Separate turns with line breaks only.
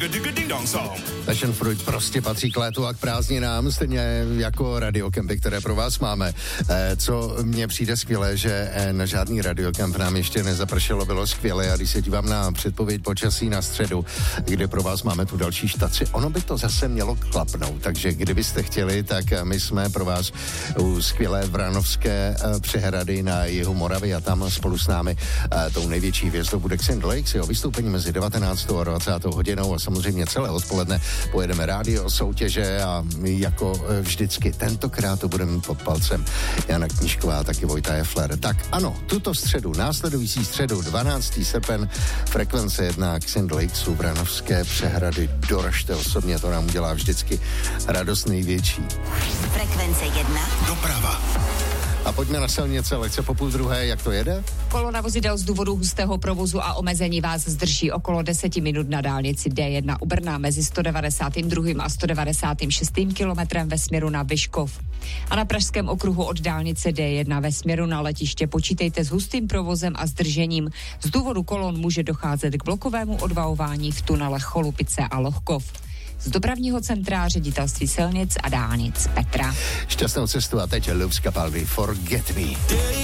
Passion fruit prostě patří k létu a k prázdninám, stejně jako radiokempy, které pro vás máme. Co mně přijde skvělé, že na žádný radiokemp nám ještě nezapršelo, bylo skvělé, a když se dívám na předpověď počasí na středu, kde pro vás máme tu další štaci, ono by to zase mělo klapnout, takže kdybyste chtěli, tak my jsme pro vás u skvělé Vranovské přehrady na jihu Moravy a tam spolu s námi tou největší hvězdou bude Xend Lakes. Jeho vystoupení mezi 19. a 20. hodinou a samozřejmě celé odpoledne pojedeme rádio, soutěže a jako vždycky tentokrát to budeme pod palcem Jana Knížková a taky Vojta Jeffler. Tak ano, tuto středu, následující středu, 12. srpen, frekvence 1 Xend Lakes u Vranovské přehrady. Doražte osobně, to nám udělá vždycky radost největší.
Frekvence 1.
Doprava. A pojďme na silnice, lehce po 12:30, jak to jede?
Kolona vozidel z důvodu hustého provozu a omezení vás zdrží okolo 10 minut na dálnici D1 u Brna mezi 192. a 196. kilometrem ve směru na Vyškov. A na Pražském okruhu od dálnice D1 ve směru na letiště počítejte s hustým provozem a zdržením. Z důvodu kolon může docházet k blokovému odvahování v tunelech Cholupice a Lohkov. Z dopravního centra Ředitelství silnic a dálnic Petra.
Šťastnou cestu a teď Lubs Capaldi, Forget Me.